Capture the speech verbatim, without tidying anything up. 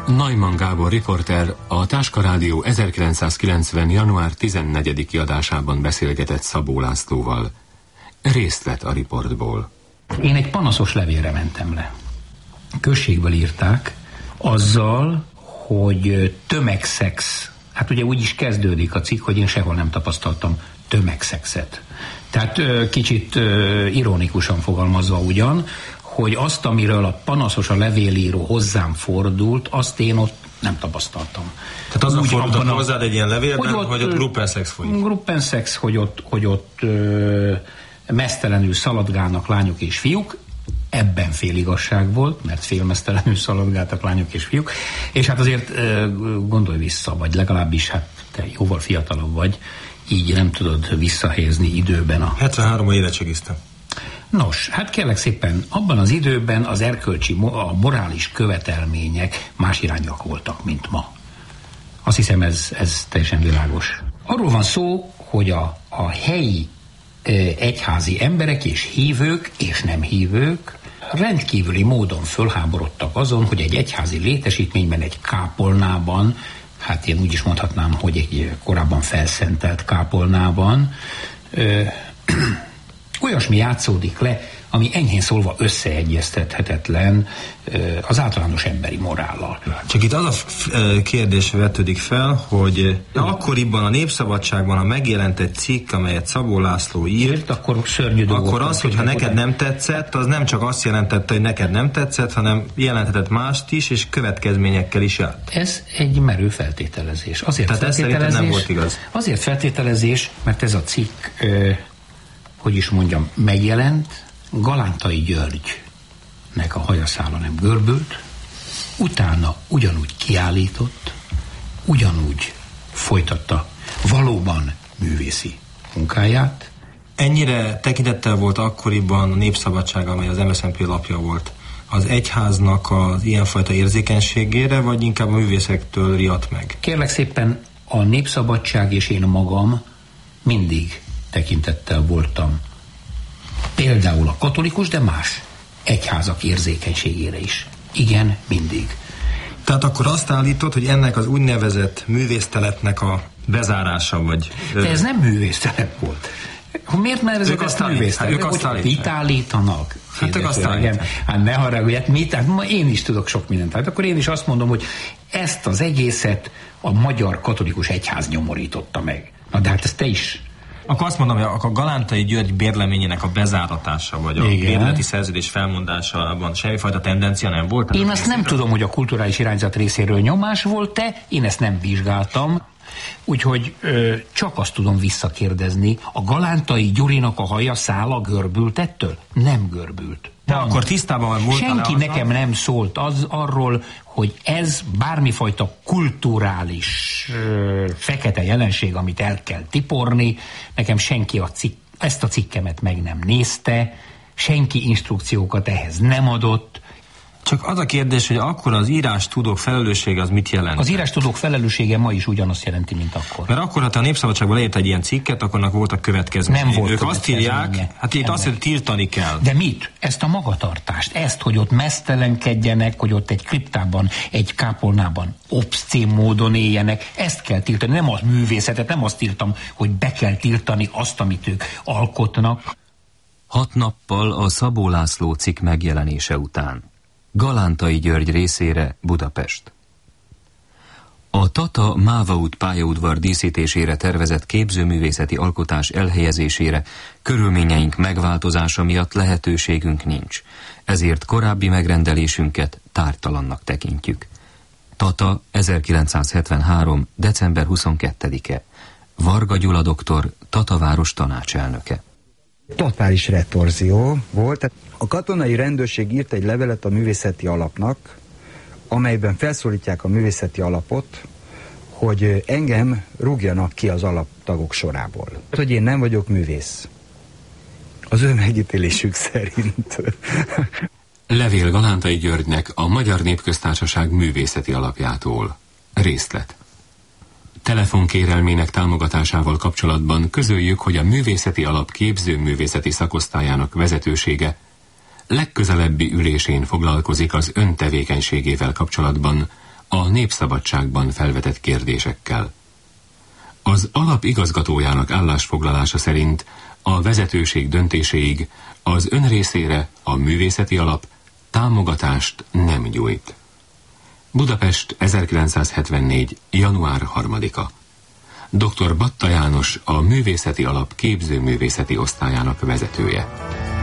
Neumann Gábor riporter a Táska Rádió ezerkilencszázkilencven. január tizennegyediki adásában beszélgetett Szabó Lászlóval. Részt vett a riportból. Én egy panaszos levélre mentem le. Községből írták, azzal, hogy tömegszex, hát ugye úgy is kezdődik a cikk, hogy én sehol nem tapasztaltam tömegszexet. Tehát kicsit ironikusan fogalmazva ugyan, hogy azt, amiről a panaszos, a levélíró hozzám fordult, azt én ott nem tapasztaltam. Tehát azon fordult hozzád egy ilyen levélben, hogy ott, hogy ott gruppenszex folyik? Gruppenszex, hogy ott, hogy ott ö, mesztelenül szaladgálnak lányok és fiúk, ebben fél igazság volt, mert félmesztelenül szaladgáltak lányok és fiúk, és hát azért ö, gondolj vissza, vagy legalábbis hát te jóval fiatalabb vagy, így nem tudod visszahelyezni időben a... hetvenháromban érettségiztem. Nos, hát kérlek szépen, abban az időben az erkölcsi, a morális követelmények más irányak voltak, mint ma. Azt hiszem, ez, ez teljesen világos. Arról van szó, hogy a, a helyi e, egyházi emberek és hívők és nem hívők rendkívüli módon fölháborodtak azon, hogy egy egyházi létesítményben, egy kápolnában, hát én úgy is mondhatnám, hogy egy korábban felszentelt kápolnában, e, olyasmi játszódik le, ami enyhén szólva összeegyeztethetetlen az általános emberi morállal. Csak itt az a kérdés vetődik fel, hogy akkoriban a Népszabadságban, ha megjelent egy cikk, amelyet Szabó László írt, írt akkor szörnyű dolgok. Akkor az, hogyha neked nem tetszett, az nem csak azt jelentette, hogy neked nem tetszett, hanem jelenthetett mást is, és következményekkel is járt. Ez egy merő feltételezés. Azért Tehát feltételezés, ez szerintem nem volt igaz. Azért feltételezés, mert ez a cikk hogy is mondjam, megjelent, Galántai Györgynek a hajaszála nem görbült, utána ugyanúgy kiállított, ugyanúgy folytatta valóban művészi munkáját. Ennyire tekintettel volt akkoriban a Népszabadság, amely az em es zé en pé lapja volt, az egyháznak az ilyenfajta érzékenységére, vagy inkább a művészektől riadt meg? Kérlek szépen, a Népszabadság és én magam mindig tekintettel voltam például a katolikus, de más egyházak érzékenységére is. Igen, mindig. Tehát akkor azt állítod, hogy ennek az úgynevezett művésztelepnek a bezárása, vagy... De ez nem művésztelep volt. Miért már ezek azt művésztelep? Ők azt állítják. Mit állítanak? Hát ők azt állítják. Hát ne haragudj, hát mit? Hát ma én is tudok sok mindent. Hát akkor én is azt mondom, hogy ezt az egészet a magyar katolikus egyház nyomorította meg. Na de hát ezt te is... Akkor azt mondom, hogy a Galántai György bérleményének a bezáratása, vagy a Igen. bérleti szerződés felmondásában semmifajta tendencia nem volt? Én azt nem tudom, hogy a kulturális irányzat részéről nyomás volt-e, én ezt nem vizsgáltam, úgyhogy ö, csak azt tudom visszakérdezni, a Galántai Gyurinak a haja szála görbült ettől? Nem görbült. De nem. Akkor tisztában volt. Senki nekem nem szólt az arról, hogy ez bármifajta kulturális ö, fekete jelenség, amit el kell tiporni. Nekem senki a cikk, ezt a cikkemet meg nem nézte, senki instrukciókat ehhez nem adott. Csak az a kérdés, hogy akkor az írástudók felelőssége az mit jelent? Az írástudók felelőssége ma is ugyanazt jelenti, mint akkor. Mert akkor, ha te a Népszabadságban leírt egy ilyen cikket, akkor annak voltak következmények. Nem volt. Ők azt írják, hát itt azt, hogy tiltani kell. De mit? Ezt a magatartást, ezt, hogy ott mesztelenkedjenek, hogy ott egy kriptában, egy kápolnában obszcén módon éljenek, ezt kell tiltani. Nem a művészetet, nem azt írtam, hogy be kell tiltani azt, amit ők alkotnak. Hat nappal a Szabó László cikk megjelenése után. Galántai György részére Budapest. A Tata Máva út pályaudvar díszítésére tervezett képzőművészeti alkotás elhelyezésére körülményeink megváltozása miatt lehetőségünk nincs, ezért korábbi megrendelésünket tártalannak tekintjük. Tata ezerkilencszázhetvenhárom. december huszonkettedike. Varga Gyula doktor, Tata város tanácselnöke. Totális retorzió volt. A katonai rendőrség írt egy levelet a művészeti alapnak, amelyben felszólítják a művészeti alapot, hogy engem rúgjanak ki az alaptagok sorából. Hogy én nem vagyok művész. Az ő megítélésük szerint. Levél Galántai Györgynek a Magyar Népköztársaság művészeti alapjától. Részlet. Telefonkérelmének támogatásával kapcsolatban közöljük, hogy a művészeti alap képzőművészeti szakosztályának vezetősége legközelebbi ülésén foglalkozik az ön tevékenységével kapcsolatban a Népszabadságban felvetett kérdésekkel. Az alap igazgatójának állásfoglalása szerint a vezetőség döntéséig az ön részére a művészeti alap támogatást nem nyújt. Budapest, ezerkilencszázhetvennégy. január harmadika. doktor Batta János, a Művészeti Alap képzőművészeti osztályának vezetője.